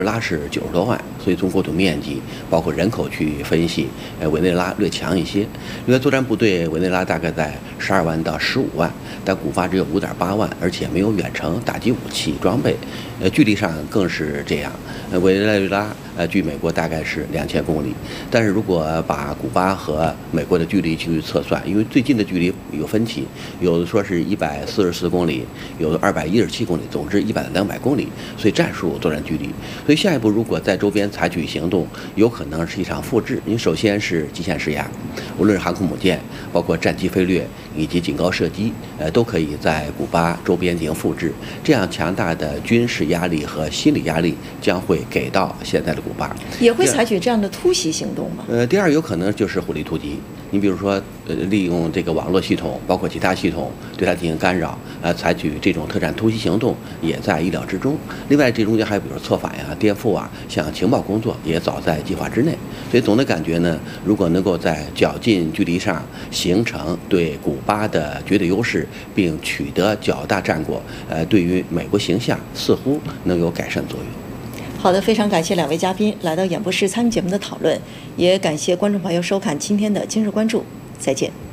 拉是90多万，所以从国土面积包括人口去分析，委内瑞拉略强一些。另外，作战部队委内瑞拉大概在12万到15万，但古巴只有5.8万，而且没有远程打击武器装备，距离上更是这样。委内瑞拉距美国大概是2000公里，但是如果把古巴和美国的距离去测算，因为最近的距离有分歧，有的说是144公里，有的217公里，总之100-200公里，所以战术作战距离。所以下一步如果在周边采取行动，有可能是一场复制。因为首先是极限施压，无论是航空母舰，包括战机飞掠以及警告射击，都可以在古巴周边进行复制。这样强大的军事压力和心理压力将会给到现在的古巴。 也会采取这样的突袭行动吗？ 第二有可能就是火力突击。你比如说，利用这个网络系统，包括其他系统对它进行干扰，采取这种特战突袭行动也在意料之中。另外，这中间还有比如策反呀、颠覆啊，像情报工作也早在计划之内。所以总的感觉呢，如果能够在较近距离上形成对古巴的绝对优势，并取得较大战果，对于美国形象似乎能有改善作用。 好的，非常感谢2位嘉宾来到演播室参与节目的讨论，也感谢观众朋友收看今天的今日关注，再见。